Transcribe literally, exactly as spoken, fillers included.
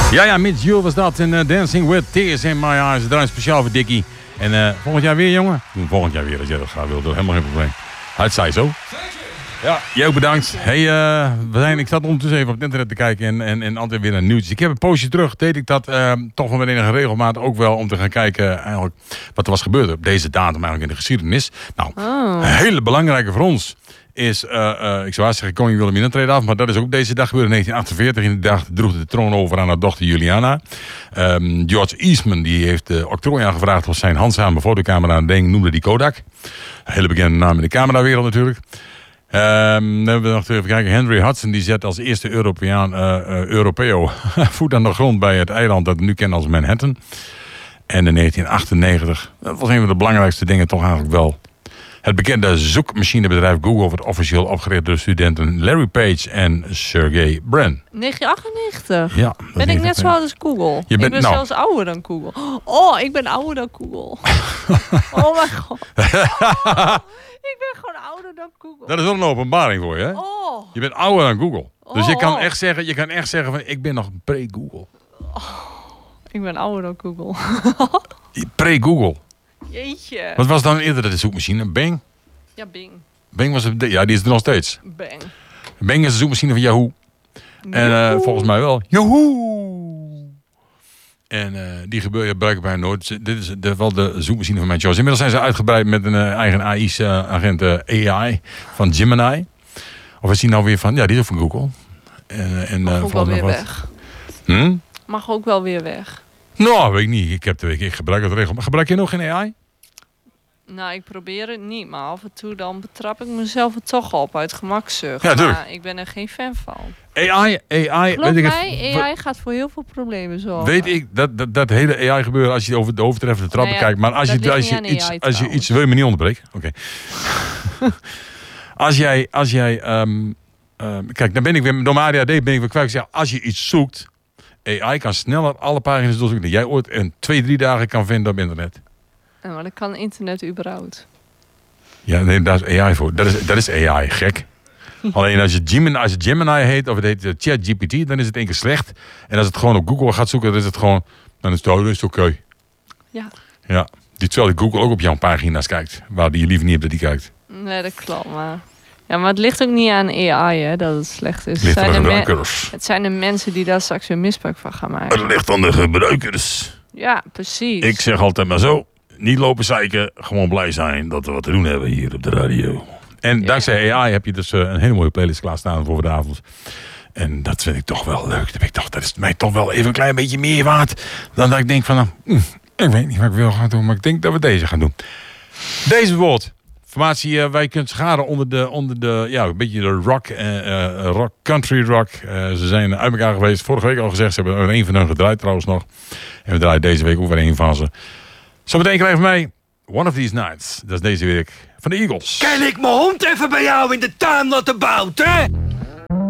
Ja, ja, Mitch Jules was dat. En uh, Dancing with Tears in My Eyes. We draaien speciaal voor Dickie. En uh, volgend jaar weer, jongen? Volgend jaar weer, als jij dat graag wil. Helemaal geen probleem. Het zij zo. Ja, jij ook bedankt. Hey, uh, we zijn, ik zat ondertussen even op het internet te kijken en, en, en altijd weer naar nieuws. Ik heb een poosje terug, deed ik dat uh, toch wel met enige regelmaat ook wel om te gaan kijken eigenlijk wat er was gebeurd op deze datum eigenlijk in de geschiedenis. Nou, oh. Een hele belangrijke voor ons is, uh, uh, ik zou haast zeggen, koning Wilhelmina treedt af, maar dat is ook deze dag gebeurd in negentien achtenveertig. In die dag droeg de troon over aan haar dochter Juliana. Um, George Eastman die heeft de octrooi aangevraagd voor zijn handzame fotocamera, denk noemde die Kodak. Een hele bekende naam in de camerawereld natuurlijk. Um, dan hebben we nog even kijken. Henry Hudson die zet als eerste Europeaan, uh, uh, Europeo voet aan de grond bij het eiland dat we nu kennen als Manhattan. En in negentien achtennegentig, dat was een van de belangrijkste dingen toch eigenlijk wel. Het bekende zoekmachinebedrijf Google wordt officieel opgericht door studenten Larry Page en Sergey Brin. negentien achtennegentig? Ja. Ben ik net zo oud als Google? Je bent, ik ben nou, zelfs ouder dan Google. Oh, ik ben ouder dan Google. Oh mijn god. Oh, ik ben gewoon ouder dan Google. Dat is wel een openbaring voor je, hè? Oh. Je bent ouder dan Google. Dus oh. je kan echt zeggen, je kan echt zeggen van ik ben nog pre-Google. Oh, ik ben ouder dan Google. Pre-Google. Jeetje. Wat was dan eerder de zoekmachine? Bing? Ja, Bing. Bing was het, ja, die is er nog steeds. Bang. Bing is de zoekmachine van Yahoo. En uh, volgens mij wel. Yahoo! En uh, die gebruiken bijna nooit. Dit is de, wel de zoekmachine van mijn choice. Inmiddels zijn ze uitgebreid met een uh, eigen A I-agent uh, A I van Gemini. Of we zien nou weer van, ja, die is ook van Google. En, en, Mag uh, ook wel weer wat. weg. Hm? Mag ook wel weer weg. Nou, weet ik niet. Ik, heb de, ik gebruik het regelmatig. Gebruik je nog geen A I? Nou, ik probeer het niet, maar af en toe dan betrap ik mezelf er toch op uit gemakzucht. Ja, maar ik ben er geen fan van. A I, A I, Geloof weet ik mij, het, A I gaat voor heel veel problemen zorgen. Weet ik, dat, dat, dat hele A I gebeuren als je over de overtreffende trappen nou ja, kijkt. Maar als je, als je iets, A I, als je iets, wil je me niet onderbreken? Oké. Okay. als jij, als jij, um, um, kijk, dan ben ik weer, door mijn A D H D ben ik weer kwijt. Zeg, als je iets zoekt, A I kan sneller alle pagina's doorzoeken die jij ooit in twee, drie dagen kan vinden op internet. Ja, maar dat kan internet überhaupt. Ja, nee, daar is A I voor. Dat is, dat is A I, gek. Alleen als je, Gemini, als je Gemini heet, of het heet uh, ChatGPT, dan is het één keer slecht. En als het gewoon op Google gaat zoeken, dan is het gewoon, dan is het, oh, het oké. Okay. Ja. Ja. Die, terwijl Google ook op jouw pagina's kijkt, waar die je liever niet hebt dat die kijkt. Nee, dat klopt, maar... Ja, maar het ligt ook niet aan A I, hè, dat het slecht is. Het ligt het, aan zijn de de gebruikers. het zijn de mensen die daar straks weer misbruik van gaan maken. Het ligt aan de gebruikers. Ja, precies. Ik zeg altijd maar zo, niet lopen zeiken, gewoon blij zijn dat we wat te doen hebben hier op de radio. En ja. dankzij A I heb je dus uh, een hele mooie playlist klaarstaan voor vanavond. En dat vind ik toch wel leuk. Dat, ik toch, dat is mij toch wel even een klein beetje meer waard dan dat ik denk van, nou, mm, ik weet niet wat ik wil gaan doen, maar ik denk dat we deze gaan doen. Deze woord. Formatie, uh, wij kunnen scharen onder de, onder de, ja, een beetje de rock, uh, uh, rock country rock. Uh, ze zijn uit elkaar geweest. Vorige week al gezegd, ze hebben er een van hun gedraaid trouwens nog. En we draaien deze week ook weer een van ze. Zometeen krijgen we mee One of These Nights. Dat is deze week van de Eagles. Kan ik mijn hond even bij jou in de tuin laten buiten?